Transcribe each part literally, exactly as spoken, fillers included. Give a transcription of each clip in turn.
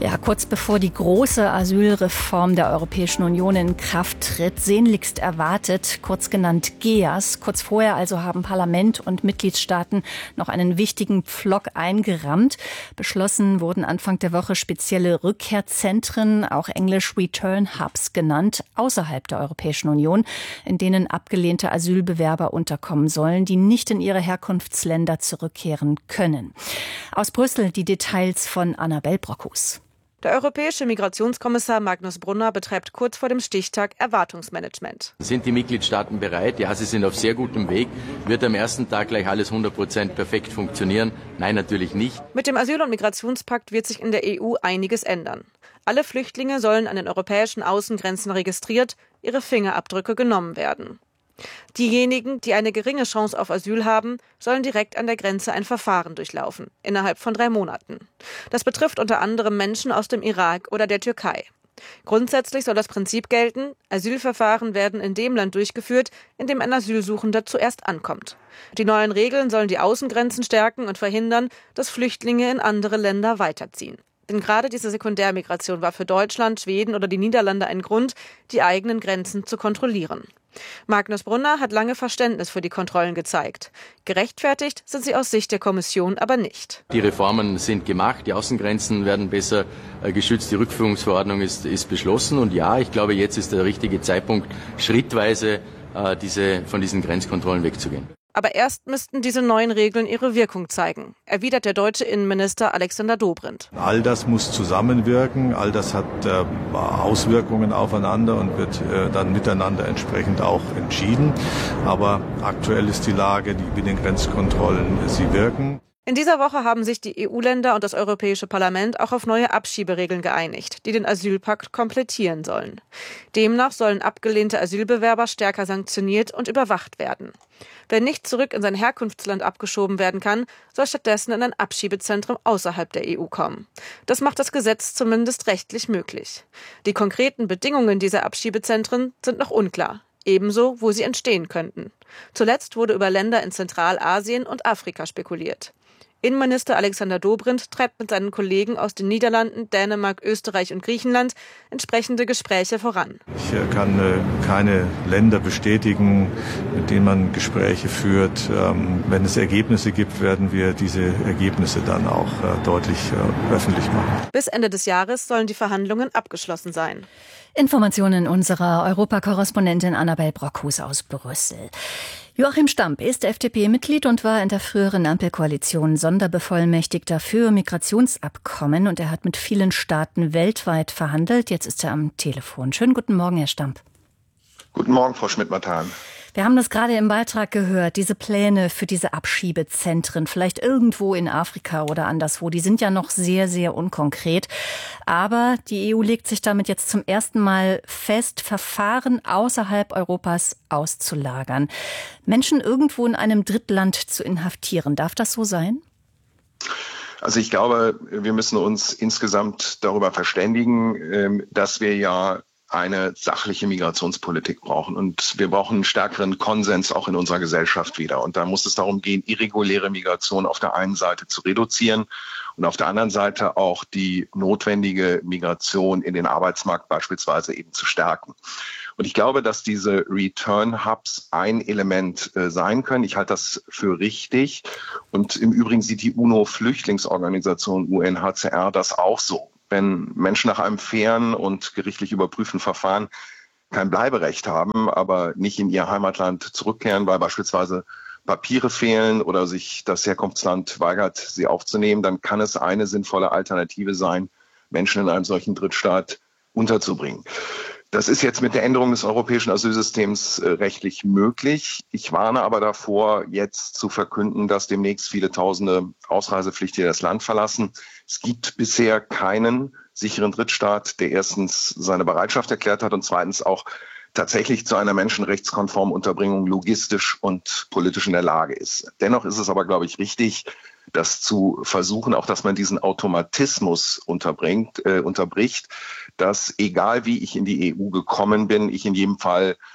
Ja, kurz bevor die große Asylreform der Europäischen Union in Kraft tritt, sehnlichst erwartet, kurz genannt G E A S. Kurz vorher also haben Parlament und Mitgliedstaaten noch einen wichtigen Pflock eingerammt. Beschlossen wurden Anfang der Woche spezielle Rückkehrzentren, auch englisch Return Hubs genannt, außerhalb der Europäischen Union, in denen abgelehnte Asylbewerber unterkommen sollen, die nicht in ihre Herkunftsländer zurückkehren können. Aus Brüssel die Details von Annabel Brockhus. Der europäische Migrationskommissar Magnus Brunner betreibt kurz vor dem Stichtag Erwartungsmanagement. Sind die Mitgliedstaaten bereit? Ja, sie sind auf sehr gutem Weg. Wird am ersten Tag gleich alles hundert Prozent perfekt funktionieren? Nein, natürlich nicht. Mit dem Asyl- und Migrationspakt wird sich in der E U einiges ändern. Alle Flüchtlinge sollen an den europäischen Außengrenzen registriert, ihre Fingerabdrücke genommen werden. Diejenigen, die eine geringe Chance auf Asyl haben, sollen direkt an der Grenze ein Verfahren durchlaufen, innerhalb von drei Monaten. Das betrifft unter anderem Menschen aus dem Irak oder der Türkei. Grundsätzlich soll das Prinzip gelten, Asylverfahren werden in dem Land durchgeführt, in dem ein Asylsuchender zuerst ankommt. Die neuen Regeln sollen die Außengrenzen stärken und verhindern, dass Flüchtlinge in andere Länder weiterziehen. Denn gerade diese Sekundärmigration war für Deutschland, Schweden oder die Niederlande ein Grund, die eigenen Grenzen zu kontrollieren. Magnus Brunner hat lange Verständnis für die Kontrollen gezeigt. Gerechtfertigt sind sie aus Sicht der Kommission aber nicht. Die Reformen sind gemacht, die Außengrenzen werden besser geschützt, die Rückführungsverordnung ist, ist beschlossen. Und ja, ich glaube, jetzt ist der richtige Zeitpunkt, schrittweise äh, diese, von diesen Grenzkontrollen wegzugehen. Aber erst müssten diese neuen Regeln ihre Wirkung zeigen, erwidert der deutsche Innenminister Alexander Dobrindt. All das muss zusammenwirken, all das hat äh, Auswirkungen aufeinander und wird äh, dann miteinander entsprechend auch entschieden. Aber aktuell ist die Lage, die mit den Grenzkontrollen, sie wirken. In dieser Woche haben sich die E U-Länder und das Europäische Parlament auch auf neue Abschieberegeln geeinigt, die den Asylpakt komplettieren sollen. Demnach sollen abgelehnte Asylbewerber stärker sanktioniert und überwacht werden. Wer nicht zurück in sein Herkunftsland abgeschoben werden kann, soll stattdessen in ein Abschiebezentrum außerhalb der E U kommen. Das macht das Gesetz zumindest rechtlich möglich. Die konkreten Bedingungen dieser Abschiebezentren sind noch unklar. Ebenso, wo sie entstehen könnten. Zuletzt wurde über Länder in Zentralasien und Afrika spekuliert. Innenminister Alexander Dobrindt treibt mit seinen Kollegen aus den Niederlanden, Dänemark, Österreich und Griechenland entsprechende Gespräche voran. Ich kann äh, keine Länder bestätigen, mit denen man Gespräche führt. Ähm, wenn es Ergebnisse gibt, werden wir diese Ergebnisse dann auch äh, deutlich äh, öffentlich machen. Bis Ende des Jahres sollen die Verhandlungen abgeschlossen sein. Informationen unserer Europakorrespondentin Annabel Brockhus aus Brüssel. Joachim Stamp ist F D P-Mitglied und war in der früheren Ampelkoalition Sonderbevollmächtigter für Migrationsabkommen. Und er hat mit vielen Staaten weltweit verhandelt. Jetzt ist er am Telefon. Schönen guten Morgen, Herr Stamp. Guten Morgen, Frau Schmidt-Mathan. Wir haben das gerade im Beitrag gehört, diese Pläne für diese Abschiebezentren, vielleicht irgendwo in Afrika oder anderswo, die sind ja noch sehr, sehr unkonkret. Aber die E U legt sich damit jetzt zum ersten Mal fest, Verfahren außerhalb Europas auszulagern. Menschen irgendwo in einem Drittland zu inhaftieren, darf das so sein? Also ich glaube, wir müssen uns insgesamt darüber verständigen, dass wir ja eine sachliche Migrationspolitik brauchen. Und wir brauchen einen stärkeren Konsens auch in unserer Gesellschaft wieder. Und da muss es darum gehen, irreguläre Migration auf der einen Seite zu reduzieren und auf der anderen Seite auch die notwendige Migration in den Arbeitsmarkt beispielsweise eben zu stärken. Und ich glaube, dass diese Return Hubs ein Element äh, sein können. Ich halte das für richtig. Und im Übrigen sieht die UNO-Flüchtlingsorganisation U N H C R das auch so. Wenn Menschen nach einem fairen und gerichtlich überprüften Verfahren kein Bleiberecht haben, aber nicht in ihr Heimatland zurückkehren, weil beispielsweise Papiere fehlen oder sich das Herkunftsland weigert, sie aufzunehmen, dann kann es eine sinnvolle Alternative sein, Menschen in einem solchen Drittstaat unterzubringen. Das ist jetzt mit der Änderung des europäischen Asylsystems äh, rechtlich möglich. Ich warne aber davor, jetzt zu verkünden, dass demnächst viele Tausende Ausreisepflichtige das Land verlassen. Es gibt bisher keinen sicheren Drittstaat, der erstens seine Bereitschaft erklärt hat und zweitens auch tatsächlich zu einer menschenrechtskonformen Unterbringung logistisch und politisch in der Lage ist. Dennoch ist es aber, glaube ich, richtig, das zu versuchen, auch dass man diesen Automatismus unterbringt, äh, unterbricht, dass egal wie ich in die E U gekommen bin, ich in jedem Fall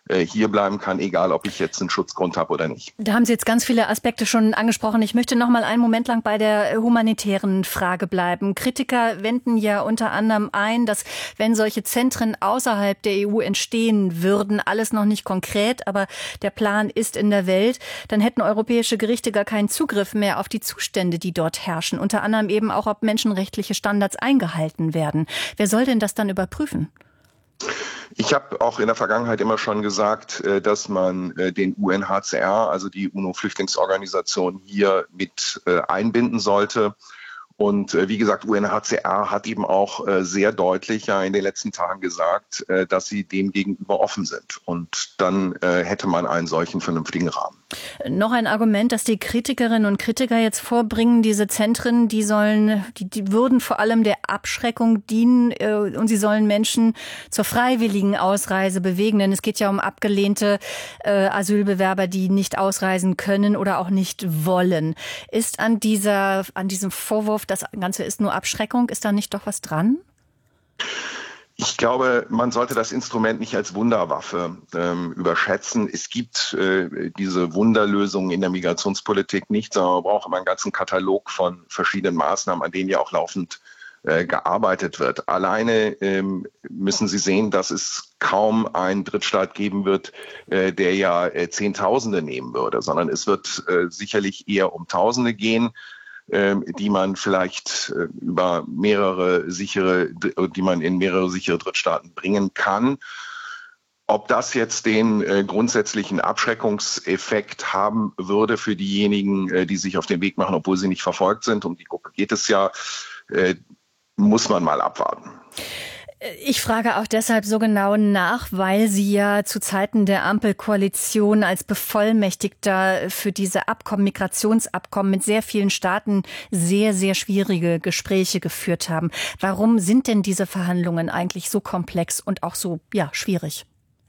hier bleiben kann, egal ob ich jetzt einen Schutzgrund habe oder nicht. Da haben Sie jetzt ganz viele Aspekte schon angesprochen. Ich möchte noch mal einen Moment lang bei der humanitären Frage bleiben. Kritiker wenden ja unter anderem ein, dass wenn solche Zentren außerhalb der E U entstehen würden, alles noch nicht konkret, aber der Plan ist in der Welt, dann hätten europäische Gerichte gar keinen Zugriff mehr auf die Zustände, die dort herrschen. Unter anderem eben auch, ob menschenrechtliche Standards eingehalten werden. Wer soll denn das dann überprüfen? Ich habe auch in der Vergangenheit immer schon gesagt, dass man den U N H C R, also die UNO-Flüchtlingsorganisation, hier mit einbinden sollte. Und wie gesagt, U N H C R hat eben auch sehr deutlich ja in den letzten Tagen gesagt, dass sie dem gegenüber offen sind. Und dann hätte man einen solchen vernünftigen Rahmen. Noch ein Argument, das die Kritikerinnen und Kritiker jetzt vorbringen, diese Zentren, die sollen, die, die würden vor allem der Abschreckung dienen äh, und sie sollen Menschen zur freiwilligen Ausreise bewegen, denn es geht ja um abgelehnte äh, Asylbewerber, die nicht ausreisen können oder auch nicht wollen. Ist an dieser, an diesem Vorwurf, das Ganze ist nur Abschreckung, ist da nicht doch was dran? Ich glaube, man sollte das Instrument nicht als Wunderwaffe ähm, überschätzen. Es gibt äh, diese Wunderlösungen in der Migrationspolitik nicht, sondern man braucht immer einen ganzen Katalog von verschiedenen Maßnahmen, an denen ja auch laufend äh, gearbeitet wird. Alleine ähm, müssen Sie sehen, dass es kaum einen Drittstaat geben wird, äh, der ja äh, Zehntausende nehmen würde, sondern es wird äh, sicherlich eher um Tausende gehen, die man vielleicht über mehrere sichere, die man in mehrere sichere Drittstaaten bringen kann. Ob das jetzt den äh, grundsätzlichen Abschreckungseffekt haben würde für diejenigen, äh, die sich auf den Weg machen, obwohl sie nicht verfolgt sind, um die Gruppe geht es ja, äh, muss man mal abwarten. Ich frage auch deshalb so genau nach, weil Sie ja zu Zeiten der Ampelkoalition als Bevollmächtigter für diese Abkommen, Migrationsabkommen mit sehr vielen Staaten sehr, sehr schwierige Gespräche geführt haben. Warum sind denn diese Verhandlungen eigentlich so komplex und auch so, ja, schwierig?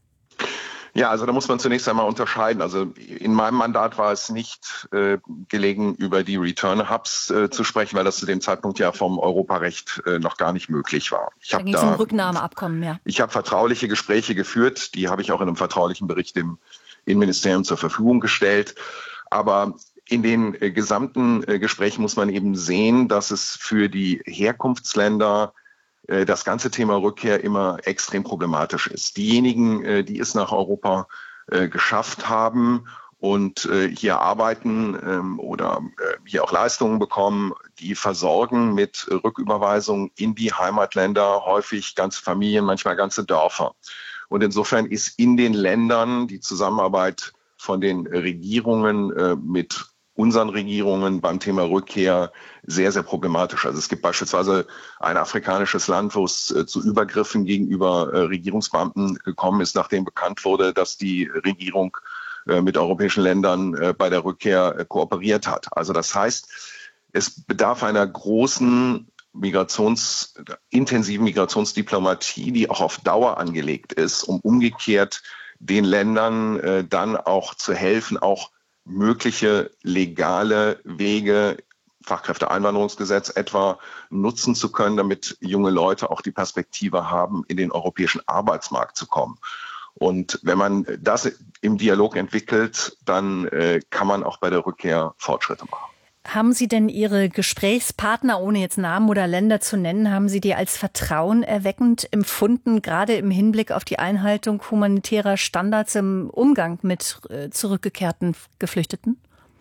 Ja, also da muss man zunächst einmal unterscheiden. Also in meinem Mandat war es nicht äh, gelegen, über die Return-Hubs äh, zu sprechen, weil das zu dem Zeitpunkt ja vom Europarecht äh, noch gar nicht möglich war. Ich da ging es um Rücknahmeabkommen, ja. Ich habe vertrauliche Gespräche geführt, die habe ich auch in einem vertraulichen Bericht dem Innenministerium zur Verfügung gestellt. Aber in den äh, gesamten äh, Gesprächen muss man eben sehen, dass es für die Herkunftsländer das ganze Thema Rückkehr immer extrem problematisch ist. Diejenigen, die es nach Europa geschafft haben und hier arbeiten oder hier auch Leistungen bekommen, die versorgen mit Rücküberweisungen in die Heimatländer häufig ganze Familien, manchmal ganze Dörfer. Und insofern ist in den Ländern die Zusammenarbeit von den Regierungen mit unseren Regierungen beim Thema Rückkehr sehr, sehr problematisch. Also es gibt beispielsweise ein afrikanisches Land, wo es äh, zu Übergriffen gegenüber äh, Regierungsbeamten gekommen ist, nachdem bekannt wurde, dass die Regierung äh, mit europäischen Ländern äh, bei der Rückkehr äh, kooperiert hat. Also das heißt, es bedarf einer großen Migrations, intensiven Migrationsdiplomatie, die auch auf Dauer angelegt ist, um umgekehrt den Ländern äh, dann auch zu helfen, auch mögliche legale Wege, Fachkräfteeinwanderungsgesetz etwa, nutzen zu können, damit junge Leute auch die Perspektive haben, in den europäischen Arbeitsmarkt zu kommen. Und wenn man das im Dialog entwickelt, dann äh, kann man auch bei der Rückkehr Fortschritte machen. Haben Sie denn Ihre Gesprächspartner, ohne jetzt Namen oder Länder zu nennen, haben Sie die als vertrauenerweckend empfunden, gerade im Hinblick auf die Einhaltung humanitärer Standards im Umgang mit äh, zurückgekehrten Geflüchteten?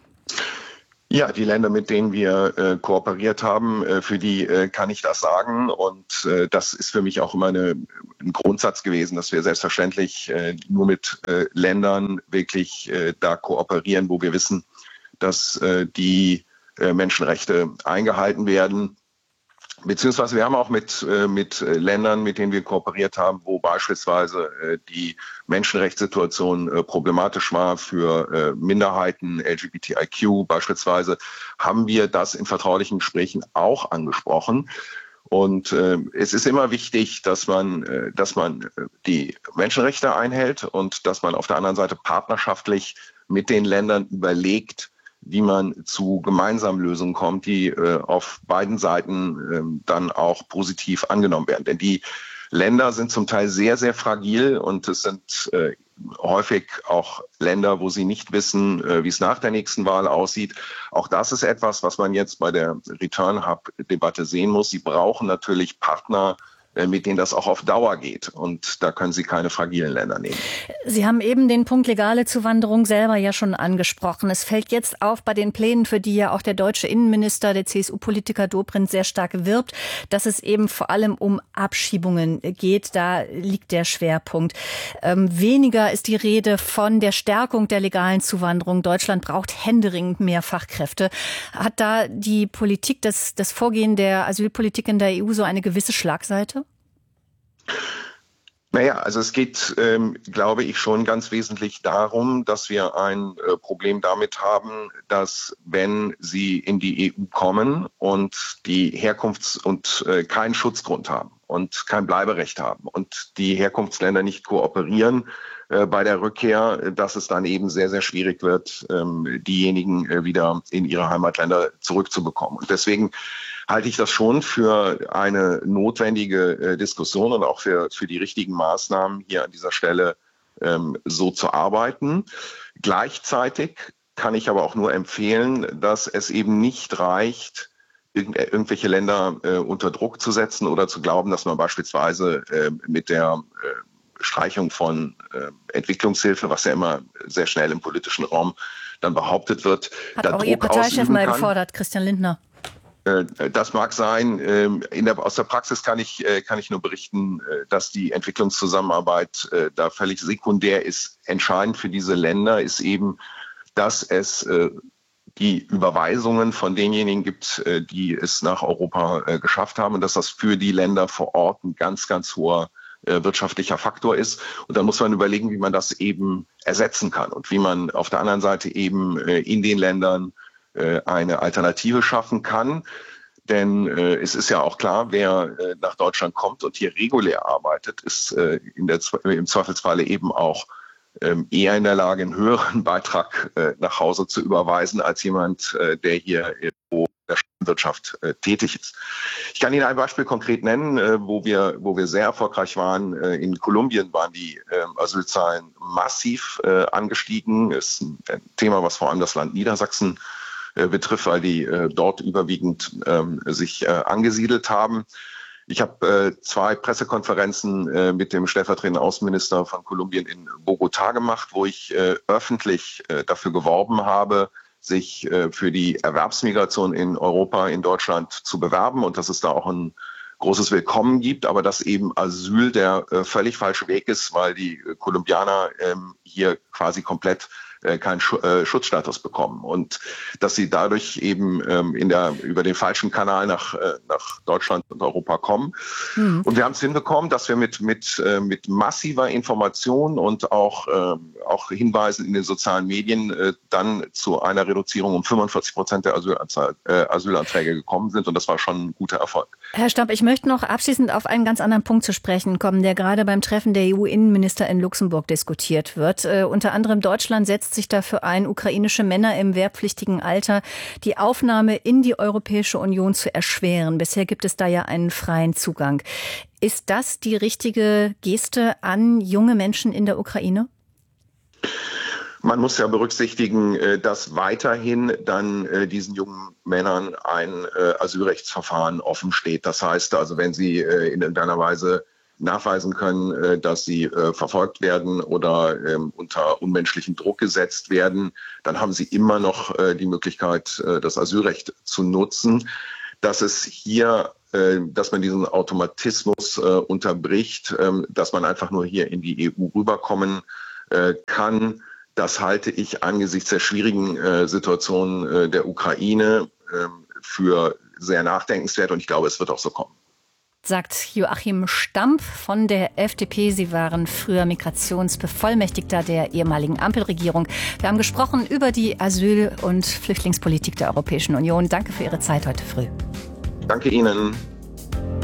Ja, die Länder, mit denen wir äh, kooperiert haben, äh, für die äh, kann ich das sagen. Und äh, das ist für mich auch immer eine, ein Grundsatz gewesen, dass wir selbstverständlich äh, nur mit äh, Ländern wirklich äh, da kooperieren, wo wir wissen, dass äh, die äh, Menschenrechte eingehalten werden. Beziehungsweise wir haben auch mit, äh, mit Ländern, mit denen wir kooperiert haben, wo beispielsweise äh, die Menschenrechtssituation äh, problematisch war für äh, Minderheiten, L G B T I Q beispielsweise, haben wir das in vertraulichen Gesprächen auch angesprochen. Und äh, es ist immer wichtig, dass man, äh, dass man die Menschenrechte einhält und dass man auf der anderen Seite partnerschaftlich mit den Ländern überlegt, wie man zu gemeinsamen Lösungen kommt, die äh, auf beiden Seiten äh, dann auch positiv angenommen werden. Denn die Länder sind zum Teil sehr, sehr fragil und es sind äh, häufig auch Länder, wo sie nicht wissen, äh, wie es nach der nächsten Wahl aussieht. Auch das ist etwas, was man jetzt bei der Return-Hub-Debatte sehen muss. Sie brauchen natürlich Partner, mit denen das auch auf Dauer geht. Und da können Sie keine fragilen Länder nehmen. Sie haben eben den Punkt legale Zuwanderung selber ja schon angesprochen. Es fällt jetzt auf bei den Plänen, für die ja auch der deutsche Innenminister, der C S U-Politiker Dobrindt sehr stark wirbt, dass es eben vor allem um Abschiebungen geht. Da liegt der Schwerpunkt. Ähm, weniger ist die Rede von der Stärkung der legalen Zuwanderung. Deutschland braucht händeringend mehr Fachkräfte. Hat da die Politik, das, das Vorgehen der Asylpolitik in der E U so eine gewisse Schlagseite? Naja, also es geht, ähm, glaube ich, schon ganz wesentlich darum, dass wir ein äh, Problem damit haben, dass wenn sie in die E U kommen und die Herkunfts- und äh, keinen Schutzgrund haben und kein Bleiberecht haben und die Herkunftsländer nicht kooperieren äh, bei der Rückkehr, dass es dann eben sehr, sehr schwierig wird, ähm, diejenigen äh, wieder in ihre Heimatländer zurückzubekommen. Und deswegen halte ich das schon für eine notwendige äh, Diskussion und auch für, für die richtigen Maßnahmen, hier an dieser Stelle ähm, so zu arbeiten. Gleichzeitig kann ich aber auch nur empfehlen, dass es eben nicht reicht, irgend, äh, irgendwelche Länder äh, unter Druck zu setzen oder zu glauben, dass man beispielsweise äh, mit der äh, Streichung von äh, Entwicklungshilfe, was ja immer sehr schnell im politischen Raum dann behauptet wird, hat da auch Druck Ihr Parteichef mal kann. gefordert, Christian Lindner. Das mag sein. In der, aus der Praxis kann ich, kann ich nur berichten, dass die Entwicklungszusammenarbeit da völlig sekundär ist. Entscheidend für diese Länder ist eben, dass es die Überweisungen von denjenigen gibt, die es nach Europa geschafft haben und dass das für die Länder vor Ort ein ganz, ganz hoher wirtschaftlicher Faktor ist. Und dann muss man überlegen, wie man das eben ersetzen kann und wie man auf der anderen Seite eben in den Ländern eine Alternative schaffen kann. Denn äh, es ist ja auch klar, wer äh, nach Deutschland kommt und hier regulär arbeitet, ist äh, in der, im Zweifelsfalle eben auch ähm, eher in der Lage, einen höheren Beitrag äh, nach Hause zu überweisen, als jemand, äh, der hier in der Wirtschaft äh, tätig ist. Ich kann Ihnen ein Beispiel konkret nennen, äh, wo wir, wo wir sehr erfolgreich waren. Äh, in Kolumbien waren die äh, Asylzahlen massiv äh, angestiegen. Das ist ein, ein Thema, was vor allem das Land Niedersachsen betrifft, weil die äh, dort überwiegend ähm, sich äh, angesiedelt haben. Ich habe äh, zwei Pressekonferenzen äh, mit dem stellvertretenden Außenminister von Kolumbien in Bogotá gemacht, wo ich äh, öffentlich äh, dafür geworben habe, sich äh, für die Erwerbsmigration in Europa, in Deutschland zu bewerben und dass es da auch ein großes Willkommen gibt, aber dass eben Asyl der äh, völlig falsche Weg ist, weil die äh, Kolumbianer äh, hier quasi komplett keinen Schutzstatus bekommen und dass sie dadurch eben ähm, in der, über den falschen Kanal nach, äh, nach Deutschland und Europa kommen. Mhm. Und wir haben es hinbekommen, dass wir mit, mit, äh, mit massiver Information und auch, äh, auch Hinweisen in den sozialen Medien äh, dann zu einer Reduzierung um fünfundvierzig Prozent der Asylanzahl, äh, Asylanträge gekommen sind und das war schon ein guter Erfolg. Herr Stamp, ich möchte noch abschließend auf einen ganz anderen Punkt zu sprechen kommen, der gerade beim Treffen der E U-Innenminister in Luxemburg diskutiert wird. Äh, unter anderem Deutschland setzt sich dafür ein, ukrainische Männer im wehrpflichtigen Alter die Aufnahme in die Europäische Union zu erschweren. Bisher gibt es da ja einen freien Zugang. Ist das die richtige Geste an junge Menschen in der Ukraine? Man muss ja berücksichtigen, dass weiterhin dann diesen jungen Männern ein Asylrechtsverfahren offen steht. Das heißt also, wenn sie in irgendeiner Weise nachweisen können, dass sie verfolgt werden oder unter unmenschlichen Druck gesetzt werden, dann haben sie immer noch die Möglichkeit, das Asylrecht zu nutzen. Dass es hier, dass man diesen Automatismus unterbricht, dass man einfach nur hier in die E U rüberkommen kann, das halte ich angesichts der schwierigen äh, Situation äh, der Ukraine äh, für sehr nachdenkenswert und ich glaube, es wird auch so kommen. Sagt Joachim Stamp von der F D P. Sie waren früher Migrationsbevollmächtigter der ehemaligen Ampelregierung. Wir haben gesprochen über die Asyl- und Flüchtlingspolitik der Europäischen Union. Danke für Ihre Zeit heute früh. Danke Ihnen.